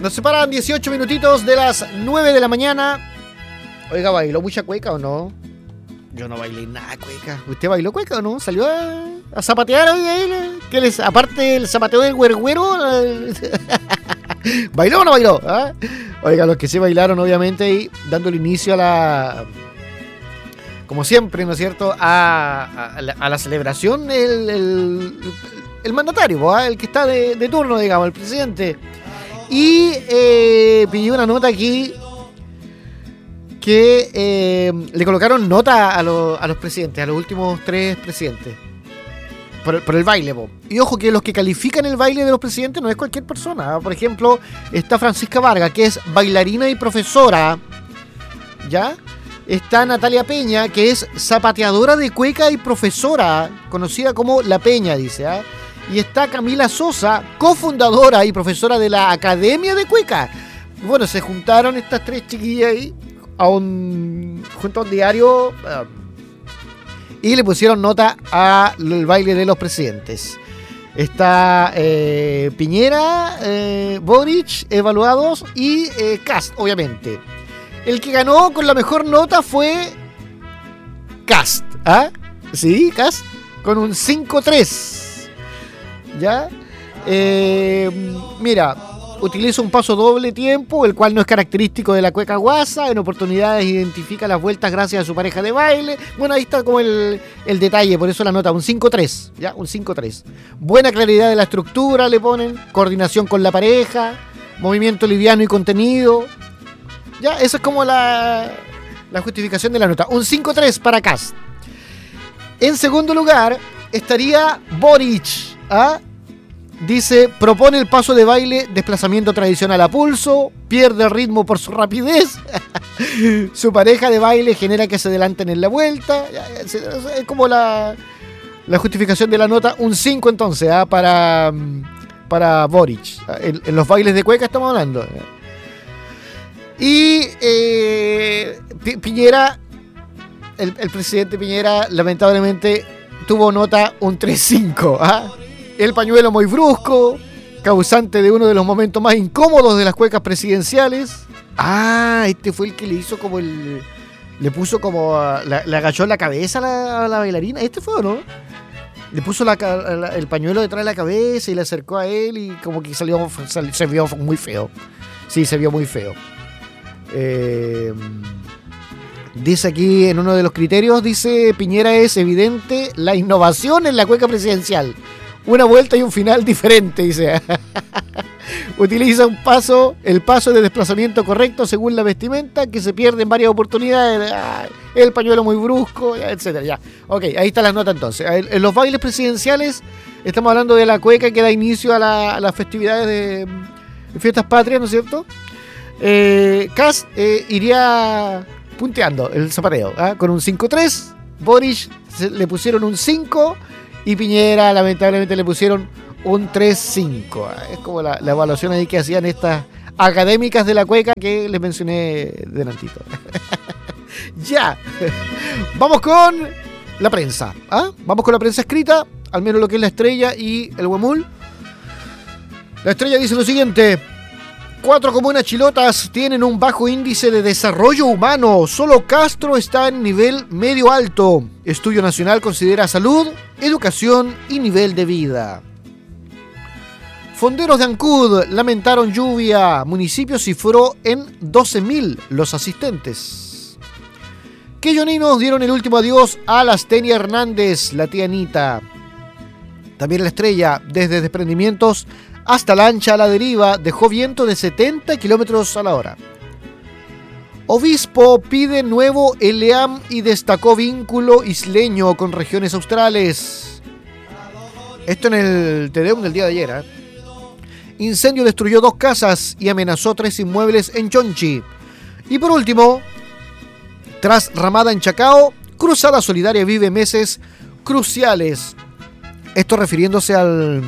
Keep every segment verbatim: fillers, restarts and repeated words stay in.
Nos separan dieciocho minutitos de las nueve de la mañana. Oiga, ¿bailó mucha cueca o no? Yo no bailé nada cueca. ¿Usted bailó cueca o no? ¿Salió a, a zapatear hoy ahí? ¿Qué les, aparte del zapateo del güergüero? ¿Bailó o no bailó? ¿Ah? Oiga, los que sí bailaron, obviamente, y dándole inicio a la... Como siempre, ¿no es cierto? A, a, la, a la celebración, el, el, el mandatario, ¿eh? El que está de, de turno, digamos, el presidente. Y eh, pidió una nota aquí que eh, le colocaron nota a, lo, a los presidentes, a los últimos tres presidentes. Por el, por el baile, po. Y ojo que los que califican el baile de los presidentes no es cualquier persona. Por ejemplo, está Francisca Vargas, que es bailarina y profesora. ¿Ya? Está Natalia Peña, que es zapateadora de cueca y profesora, conocida como La Peña, dice. ¿eh? Y está Camila Sosa, cofundadora y profesora de la Academia de Cueca. Bueno, se juntaron estas tres chiquillas ahí a un, junto a un diario uh, y le pusieron nota al baile de los presidentes. Está eh, Piñera, eh, Boric, evaluados, y eh, Kast, obviamente. El que ganó con la mejor nota fue Kast. ¿Ah? Sí, Kast, con un cinco tres. ¿Ya? Eh, mira, utiliza un paso doble tiempo, el cual no es característico de la cueca guasa. En oportunidades identifica las vueltas gracias a su pareja de baile. Bueno, ahí está como el, el detalle, por eso la nota, un cinco tres. ¿Ya? Un cinco tres. Buena claridad de la estructura le ponen, coordinación con la pareja, movimiento liviano y contenido. Ya, esa es como la, la justificación de la nota. Un cinco tres para Kast. En segundo lugar estaría Boric. ¿Ah? Dice, propone el paso de baile, desplazamiento tradicional a pulso, pierde ritmo por su rapidez. Su pareja de baile genera que se adelanten en la vuelta. Es como la, la justificación de la nota. Un cinco entonces, ¿ah? para, para Boric. En, en los bailes de cueca estamos hablando. Y eh, Piñera, el, el presidente Piñera, lamentablemente tuvo nota un tres cinco. ¿ah? El pañuelo muy brusco, causante de uno de los momentos más incómodos de las cuecas presidenciales. Ah, este fue el que le hizo como el... Le puso como... La, le agachó la cabeza a la, a la bailarina. ¿Este fue o no? Le puso la, la, el pañuelo detrás de la cabeza y le acercó a él y como que salió, salió se vio muy feo. Sí, se vio muy feo. Eh, dice aquí en uno de los criterios, dice Piñera, es evidente la innovación en la cueca presidencial. Una vuelta y un final diferente, dice. Utiliza un paso, el paso de desplazamiento correcto según la vestimenta, que se pierde en varias oportunidades. Ah, el pañuelo muy brusco, etcétera. Ya. Ok, ahí está la nota entonces. En los bailes presidenciales estamos hablando de la cueca que da inicio a, la, a las festividades de, de fiestas patrias, ¿no es cierto? Eh, Kast eh, iría punteando el zapateo, ¿eh? Con un cinco tres. Boric se, le pusieron un cinco y Piñera lamentablemente le pusieron un tres cinco. ¿eh? Es como la, la evaluación ahí que hacían estas académicas de la cueca que les mencioné delantito. Ya. Vamos con la prensa. ¿eh? Vamos con la prensa escrita, al menos lo que es La Estrella y el Huemul. La Estrella dice lo siguiente: cuatro comunas chilotas tienen un bajo índice de desarrollo humano. Solo Castro está en nivel medio alto. Estudio Nacional considera salud, educación y nivel de vida. Fonderos de Ancud lamentaron lluvia. Municipio cifró en doce mil los asistentes. Quilloninos dieron el último adiós a Lastenia Hernández, la tía Anita. También La Estrella, desde desprendimientos hasta lancha a la deriva, dejó viento de setenta kilómetros a la hora. Obispo pide nuevo L E A M y destacó vínculo isleño con regiones australes. Esto en el Te Deum del día de ayer. ¿eh? Incendio destruyó dos casas y amenazó tres inmuebles en Chonchi. Y por último, tras ramada en Chacao, Cruzada Solidaria vive meses cruciales. Esto refiriéndose al...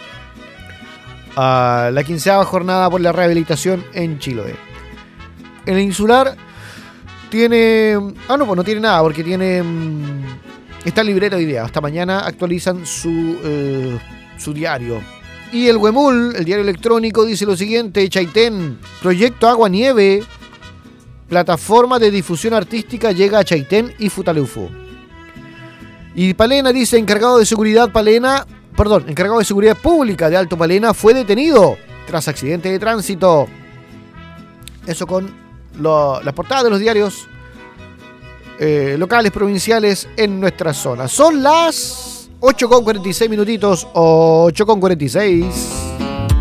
a la quinceava jornada por la rehabilitación en Chiloé. El insular tiene... Ah, no, pues no tiene nada, porque tiene... Está librero hoy día. Hasta mañana actualizan su, eh, su diario. Y el Huemul, el diario electrónico, dice lo siguiente: Chaitén, proyecto Agua Nieve, plataforma de difusión artística, llega a Chaitén y Futaleufú. Y Palena dice, encargado de seguridad Palena, perdón, encargado de seguridad pública de Alto Palena fue detenido tras accidente de tránsito. Eso con lo, la portada de los diarios eh, locales, provinciales en nuestra zona. Son las ocho con cuarenta y seis minutitos, ocho con cuarenta y seis.